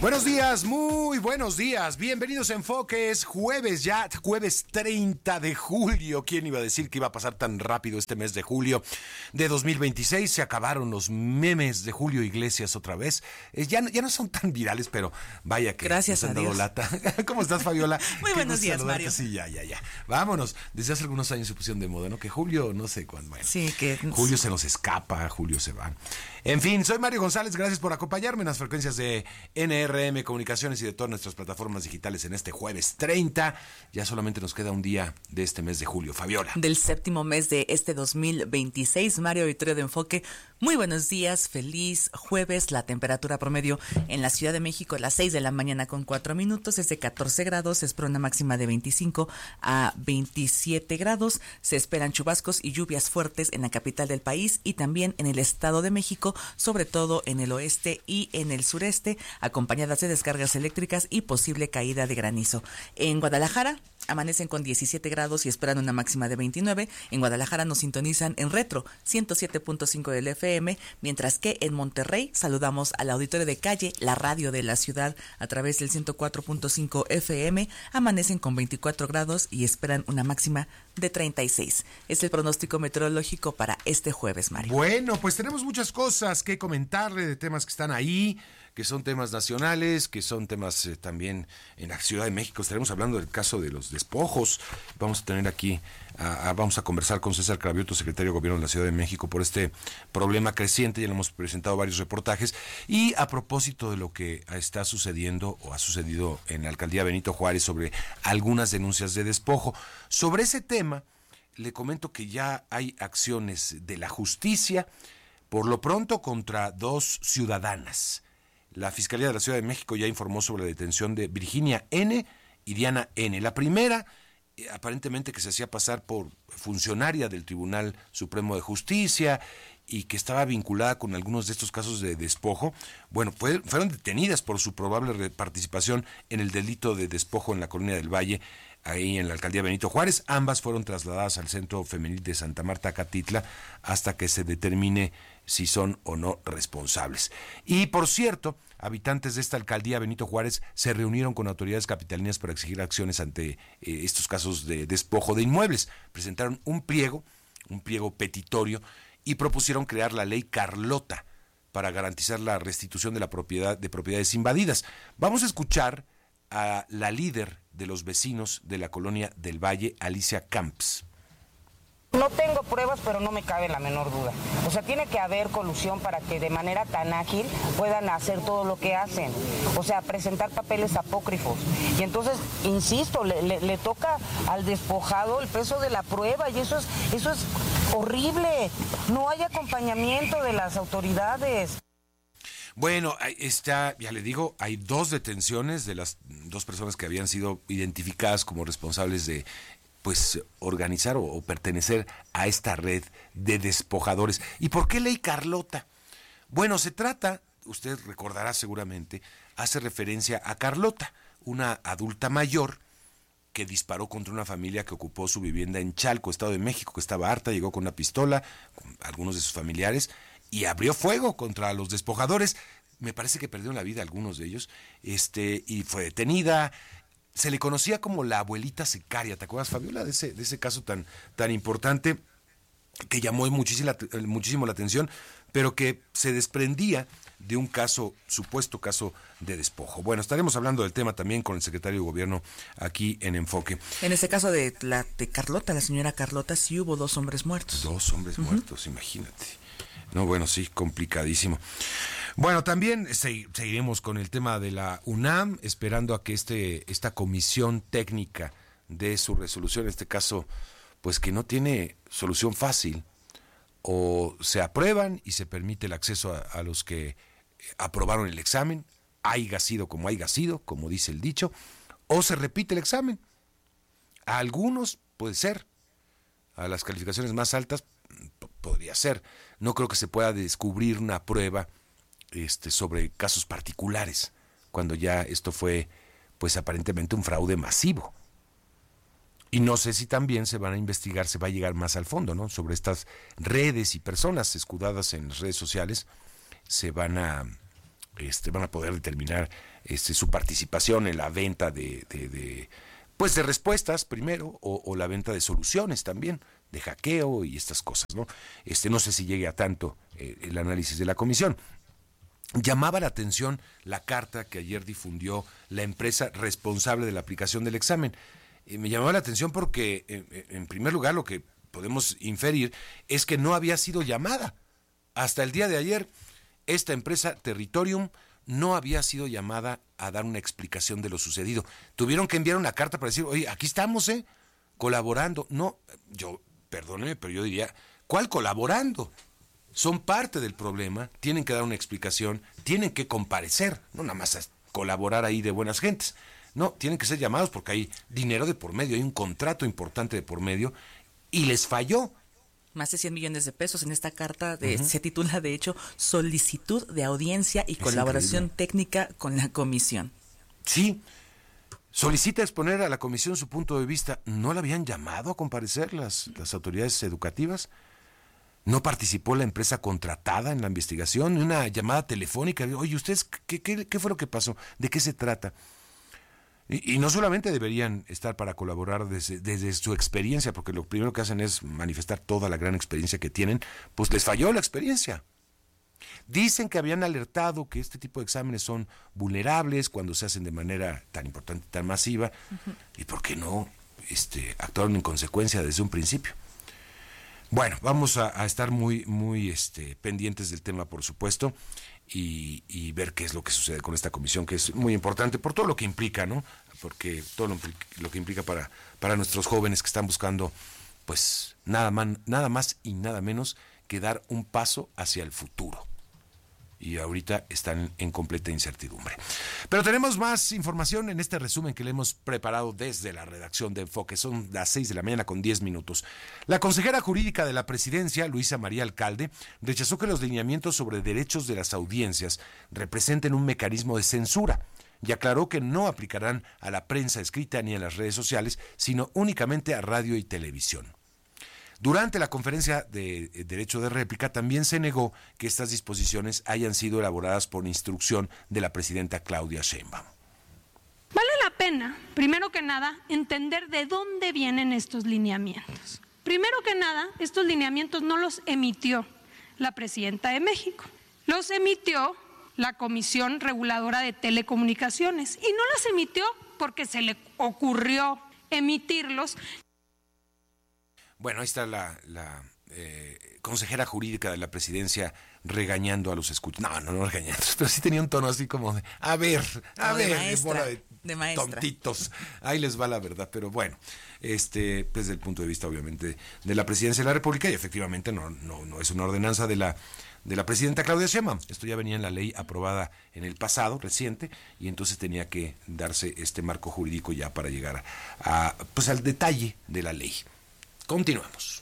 Buenos días, muy buenos días. Bienvenidos a Enfoque. Es jueves ya, jueves 30 de julio. ¿Quién iba a decir que iba a pasar tan rápido este mes de julio de 2026? Se acabaron los memes de Julio Iglesias otra vez. Ya no son tan virales, pero vaya que gracias nos han a dado Dios. lata. ¿Cómo estás, Fabiola? Muy buenos días, Mario. Sí, ya. Vámonos. Desde hace algunos años se pusieron de moda, ¿no? Que Julio, no sé cuándo. Bueno, sí, que Julio se nos escapa, Julio se va. En fin, soy Mario González. Gracias por acompañarme en las frecuencias de NRM Comunicaciones y de todas nuestras plataformas digitales en este jueves 30. Ya solamente nos queda un día de este mes de julio. Fabiola. Del séptimo mes de este 2026, Mario Auditorio de Enfoque. Muy buenos días, feliz jueves. La temperatura promedio en la Ciudad de México a las 6 de la mañana con 4 minutos es de 14 grados. Se espera una máxima de 25 a 27 grados. Se esperan chubascos y lluvias fuertes en la capital del país y también en el Estado de México, sobre todo en el oeste y en el sureste, acompañadas de descargas eléctricas y posible caída de granizo. En Guadalajara amanecen con 17 grados y esperan una máxima de 29. En Guadalajara nos sintonizan en Retro 107.5 del FM, mientras que en Monterrey saludamos al auditorio de Calle, la radio de la ciudad, a través del 104.5 FM. Amanecen con 24 grados y esperan una máxima de 36. Es el pronóstico meteorológico para este jueves, Mario. Bueno, pues tenemos muchas cosas que comentarle de temas que están ahí, que son temas nacionales, que son temas también en la Ciudad de México. Estaremos hablando del caso de los despojos. Vamos a tener aquí, vamos a conversar con César Cravioto, secretario de Gobierno de la Ciudad de México, por este problema creciente. Ya le hemos presentado varios reportajes. Y a propósito de lo que está sucediendo o ha sucedido en la alcaldía Benito Juárez sobre algunas denuncias de despojo. Sobre ese tema, le comento que ya hay acciones de la justicia, por lo pronto contra dos ciudadanas. La Fiscalía de la Ciudad de México ya informó sobre la detención de Virginia N. y Diana N. La primera, aparentemente que se hacía pasar por funcionaria del Tribunal Supremo de Justicia y que estaba vinculada con algunos de estos casos de despojo. Bueno, fueron detenidas por su probable participación en el delito de despojo en la Colonia del Valle, ahí en la alcaldía Benito Juárez. Ambas fueron trasladadas al Centro Femenil de Santa Marta, Acatitla, hasta que se determine si son o no responsables. Y por cierto, habitantes de esta alcaldía Benito Juárez se reunieron con autoridades capitalinas para exigir acciones ante estos casos de despojo de inmuebles. Presentaron un pliego petitorio, y propusieron crear la ley Carlota para garantizar la restitución de la propiedad de propiedades invadidas. Vamos a escuchar a la líder de los vecinos de la Colonia del Valle, Alicia Camps. No tengo pruebas, pero no me cabe la menor duda. O sea, tiene que haber colusión para que de manera tan ágil puedan hacer todo lo que hacen. O sea, presentar papeles apócrifos. Y entonces, insisto, le toca al despojado el peso de la prueba y eso es horrible. No hay acompañamiento de las autoridades. Bueno, está, ya le digo, hay dos detenciones de las dos personas que habían sido identificadas como responsables de organizar o pertenecer a esta red de despojadores. ¿Y por qué ley Carlota? Bueno, se trata, usted recordará seguramente, hace referencia a Carlota, una adulta mayor que disparó contra una familia que ocupó su vivienda en Chalco, Estado de México, que estaba harta, llegó con una pistola, con algunos de sus familiares, y abrió fuego contra los despojadores. Me parece que perdieron la vida algunos de ellos, y fue detenida. Se le conocía como la abuelita sicaria, ¿te acuerdas, Fabiola, de ese caso tan importante que llamó muchísimo la atención, pero que se desprendía de un supuesto caso de despojo? Bueno, estaremos hablando del tema también con el secretario de Gobierno aquí en Enfoque. En ese caso de Carlota, la señora Carlota, sí hubo 2 hombres muertos. 2 hombres muertos, imagínate. No, bueno, sí, complicadísimo. Bueno, también seguiremos con el tema de la UNAM, esperando a que esta comisión técnica dé su resolución, en este caso, pues que no tiene solución fácil. O se aprueban y se permite el acceso a los que aprobaron el examen, haya sido, como dice el dicho, o se repite el examen. A algunos puede ser, a las calificaciones más altas podría ser. No creo que se pueda descubrir una prueba sobre casos particulares, cuando ya esto fue, pues aparentemente un fraude masivo. Y no sé si también se van a investigar, se va a llegar más al fondo, ¿no? Sobre estas redes y personas escudadas en las redes sociales, se van a van a poder determinar su participación en la venta de respuestas primero, o la venta de soluciones también, de hackeo y estas cosas, ¿no? No sé si llegue a tanto el análisis de la comisión. Llamaba la atención la carta que ayer difundió la empresa responsable de la aplicación del examen. Me llamaba la atención porque, en primer lugar, lo que podemos inferir es que no había sido llamada. Hasta el día de ayer, esta empresa Territorium no había sido llamada a dar una explicación de lo sucedido. Tuvieron que enviar una carta para decir, oye, aquí estamos, colaborando. No, perdóneme, pero yo diría, ¿cuál colaborando? Son parte del problema, tienen que dar una explicación, tienen que comparecer, no nada más colaborar ahí de buenas gentes. No, tienen que ser llamados porque hay dinero de por medio, hay un contrato importante de por medio, y les falló. Más de 100 millones de pesos en esta carta, se titula de hecho Solicitud de Audiencia y Colaboración Técnica con la Comisión. Sí, solicita exponer a la Comisión su punto de vista. ¿No la habían llamado a comparecer las autoridades educativas? ¿No participó la empresa contratada en la investigación? Ni una llamada telefónica. Oye, ¿ustedes qué fue lo que pasó? ¿De qué se trata? Y no solamente deberían estar para colaborar desde su experiencia, porque lo primero que hacen es manifestar toda la gran experiencia que tienen, pues les falló la experiencia. Dicen que habían alertado que este tipo de exámenes son vulnerables cuando se hacen de manera tan importante, tan masiva, y por qué no actuaron en consecuencia desde un principio. Bueno, vamos a estar muy pendientes del tema, por supuesto, y ver qué es lo que sucede con esta comisión, que es muy importante por todo lo que implica, ¿no? Porque todo lo que implica para nuestros jóvenes que están buscando, pues, nada más y nada menos que dar un paso hacia el futuro. Y ahorita están en completa incertidumbre. Pero tenemos más información en este resumen que le hemos preparado desde la redacción de Enfoque. Son las 6:10 a.m. La consejera jurídica de la presidencia, Luisa María Alcalde, rechazó que los lineamientos sobre derechos de las audiencias representen un mecanismo de censura y aclaró que no aplicarán a la prensa escrita ni a las redes sociales, sino únicamente a radio y televisión. Durante la conferencia de derecho de réplica también se negó que estas disposiciones hayan sido elaboradas por instrucción de la presidenta Claudia Sheinbaum. Vale la pena, primero que nada, entender de dónde vienen estos lineamientos. Primero que nada, estos lineamientos no los emitió la presidenta de México, los emitió la Comisión Reguladora de Telecomunicaciones, y no las emitió porque se le ocurrió emitirlos. Bueno, ahí está la consejera jurídica de la presidencia regañando a los escuchas. No regañando, pero sí tenía un tono así como de, a ver, bola de maestra. Tontitos. Ahí les va la verdad, pero bueno, pues desde el punto de vista obviamente de la presidencia de la República, y efectivamente no es una ordenanza de la presidenta Claudia Sheinbaum. Esto ya venía en la ley aprobada en el pasado, reciente, y entonces tenía que darse este marco jurídico ya para llegar al detalle de la ley. Continuamos.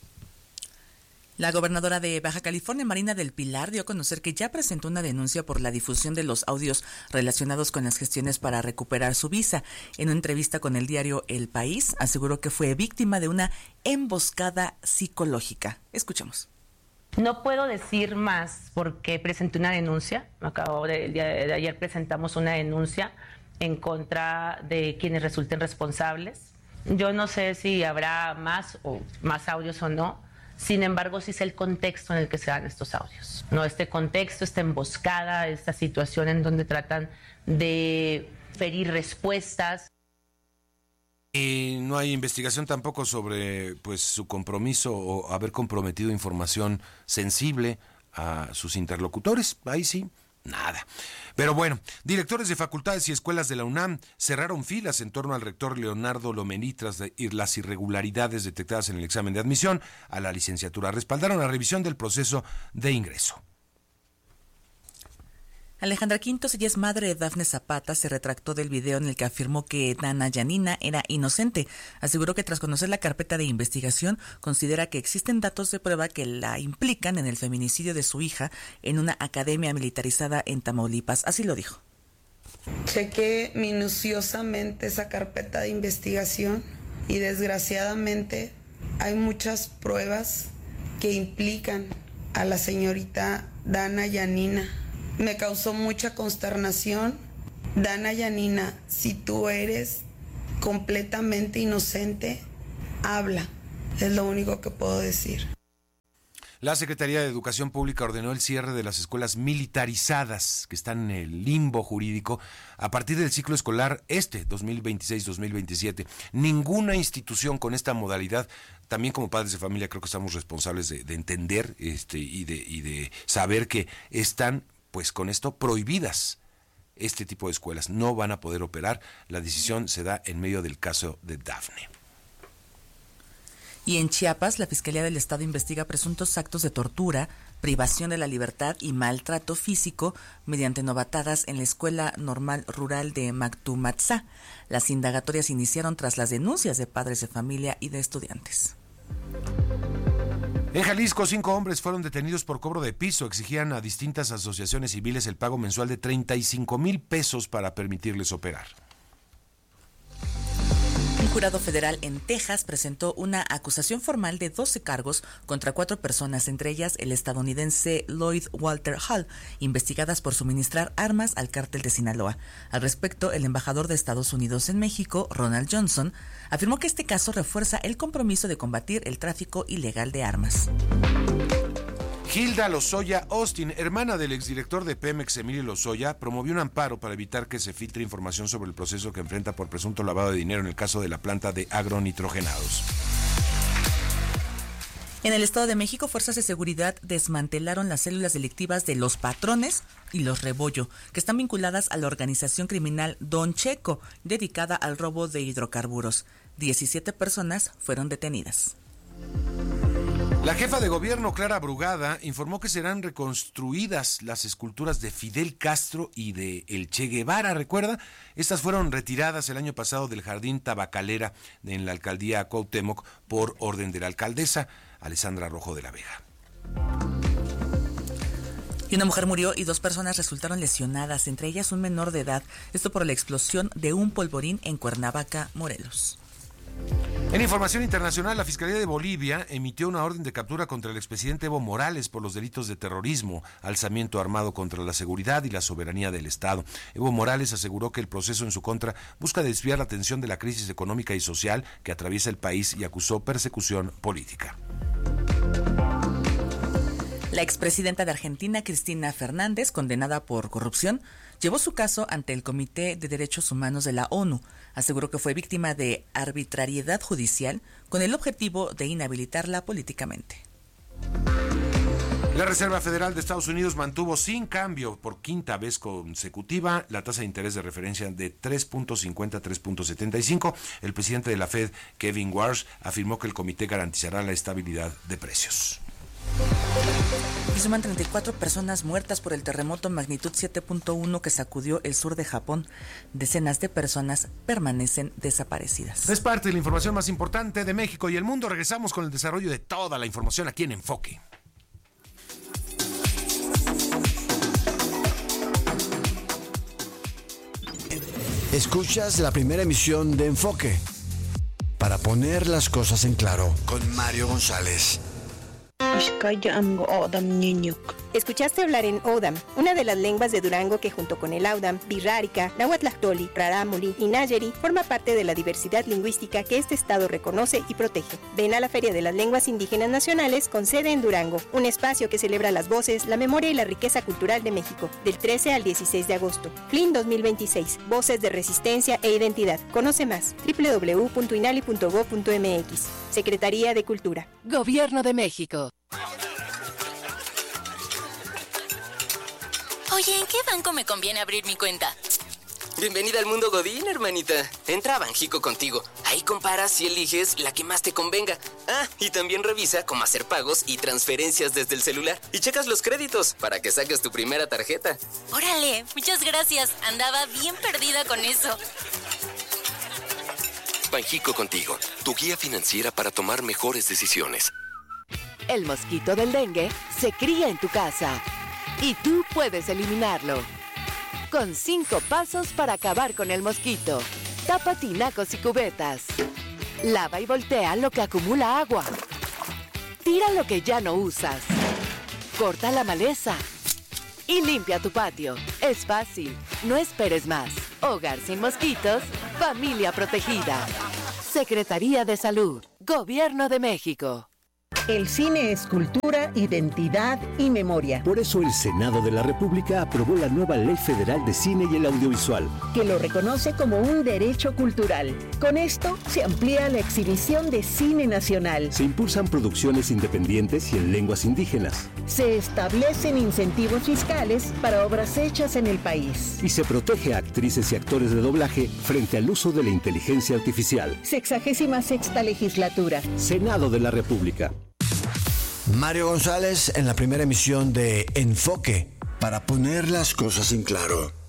La gobernadora de Baja California, Marina del Pilar, dio a conocer que ya presentó una denuncia por la difusión de los audios relacionados con las gestiones para recuperar su visa. En una entrevista con el diario El País, aseguró que fue víctima de una emboscada psicológica. Escuchemos. No puedo decir más porque presenté una denuncia. El día de ayer presentamos una denuncia en contra de quienes resulten responsables. Yo no sé si habrá más audios o no. Sin embargo, sí es el contexto en el que se dan estos audios. No, este contexto, esta emboscada, esta situación en donde tratan de ferir respuestas. Y no hay investigación tampoco sobre su compromiso o haber comprometido información sensible a sus interlocutores. Ahí sí, nada. Pero bueno, directores de facultades y escuelas de la UNAM cerraron filas en torno al rector Leonardo Lomelí tras las irregularidades detectadas en el examen de admisión a la licenciatura. Respaldaron la revisión del proceso de ingreso. Alejandra Quintos, ella es madre de Dafne Zapata, se retractó del video en el que afirmó que Dana Yanina era inocente. Aseguró que tras conocer la carpeta de investigación, considera que existen datos de prueba que la implican en el feminicidio de su hija en una academia militarizada en Tamaulipas. Así lo dijo. Chequé minuciosamente esa carpeta de investigación y desgraciadamente hay muchas pruebas que implican a la señorita Dana Yanina. me causó mucha consternación. Dana Yanina, si tú eres completamente inocente, habla. Es lo único que puedo decir. La Secretaría de Educación Pública ordenó el cierre de las escuelas militarizadas que están en el limbo jurídico a partir del ciclo escolar 2026-2027. Ninguna institución con esta modalidad, también como padres de familia creo que estamos responsables de entender y de saber que están pues con esto prohibidas este tipo de escuelas. No van a poder operar. La decisión se da en medio del caso de Dafne. Y en Chiapas, la Fiscalía del Estado investiga presuntos actos de tortura, privación de la libertad y maltrato físico mediante novatadas en la Escuela Normal Rural de Mactumatzá. Las indagatorias iniciaron tras las denuncias de padres de familia y de estudiantes. En Jalisco, 5 hombres fueron detenidos por cobro de piso. Exigían a distintas asociaciones civiles el pago mensual de 35,000 pesos para permitirles operar. Un jurado federal en Texas presentó una acusación formal de 12 cargos contra 4 personas, entre ellas el estadounidense Lloyd Walter Hall, investigadas por suministrar armas al cártel de Sinaloa. Al respecto, el embajador de Estados Unidos en México, Ronald Johnson, afirmó que este caso refuerza el compromiso de combatir el tráfico ilegal de armas. Hilda Lozoya Austin, hermana del exdirector de Pemex, Emilio Lozoya, promovió un amparo para evitar que se filtre información sobre el proceso que enfrenta por presunto lavado de dinero en el caso de la planta de agronitrogenados. En el Estado de México, fuerzas de seguridad desmantelaron las células delictivas de Los Patrones y Los Rebollo, que están vinculadas a la organización criminal Don Checo, dedicada al robo de hidrocarburos. 17 personas fueron detenidas. La jefa de gobierno, Clara Brugada, informó que serán reconstruidas las esculturas de Fidel Castro y de el Che Guevara, ¿recuerda? Estas fueron retiradas el año pasado del Jardín Tabacalera en la alcaldía Cuauhtémoc por orden de la alcaldesa Alessandra Rojo de la Vega. Y una mujer murió y 2 personas resultaron lesionadas, entre ellas un menor de edad, esto por la explosión de un polvorín en Cuernavaca, Morelos. En información internacional, la Fiscalía de Bolivia emitió una orden de captura contra el expresidente Evo Morales por los delitos de terrorismo, alzamiento armado contra la seguridad y la soberanía del Estado. Evo Morales aseguró que el proceso en su contra busca desviar la atención de la crisis económica y social que atraviesa el país y acusó persecución política. La expresidenta de Argentina, Cristina Fernández, condenada por corrupción, llevó su caso ante el Comité de Derechos Humanos de la ONU. Aseguró que fue víctima de arbitrariedad judicial con el objetivo de inhabilitarla políticamente. La Reserva Federal de Estados Unidos mantuvo sin cambio por quinta vez consecutiva la tasa de interés de referencia de 3.50 a 3.75. El presidente de la Fed, Kevin Warsh, afirmó que el comité garantizará la estabilidad de precios. Y suman 34 personas muertas por el terremoto magnitud 7.1 que sacudió el sur de Japón. Decenas de personas permanecen desaparecidas. Es parte de la información más importante de México y el mundo. Regresamos con el desarrollo de toda la información aquí en Enfoque. Escuchas la primera emisión de Enfoque para poner las cosas en claro con Mario González. Escuchaste hablar en Odam, una de las lenguas de Durango que junto con el Audam, Birrárica, Nahuatlactoli, Rarámuri y Nayeri forma parte de la diversidad lingüística que este estado reconoce y protege. Ven a la Feria de las Lenguas Indígenas Nacionales con sede en Durango, un espacio que celebra las voces, la memoria y la riqueza cultural de México, del 13 al 16 de agosto. FLIN 2026, Voces de Resistencia e Identidad. Conoce más, www.inali.gov.mx. Secretaría de Cultura. Gobierno de México. Oye, ¿en qué banco me conviene abrir mi cuenta? Bienvenida al mundo Godín, hermanita. Entra a Banjico contigo. Ahí comparas y eliges la que más te convenga. Ah, y también revisa cómo hacer pagos y transferencias desde el celular. Y checas los créditos para que saques tu primera tarjeta. Órale, muchas gracias. Andaba bien perdida con eso. Banjico contigo, tu guía financiera para tomar mejores decisiones. El mosquito del dengue se cría en tu casa y tú puedes eliminarlo. Con 5 pasos para acabar con el mosquito. Tapa tinacos y cubetas. Lava y voltea lo que acumula agua. Tira lo que ya no usas. Corta la maleza. y limpia tu patio. Es fácil, no esperes más. Hogar sin mosquitos, familia protegida. Secretaría de Salud, Gobierno de México. El cine es cultura, identidad y memoria. Por eso el Senado de la República aprobó la nueva Ley Federal de Cine y el Audiovisual, que lo reconoce como un derecho cultural. Con esto se amplía la exhibición de cine nacional. Se impulsan producciones independientes y en lenguas indígenas. Se establecen incentivos fiscales para obras hechas en el país. Y se protege a actrices y actores de doblaje frente al uso de la inteligencia artificial. 66ª legislatura. Senado de la República. Mario González en la primera emisión de Enfoque, para poner las cosas en claro.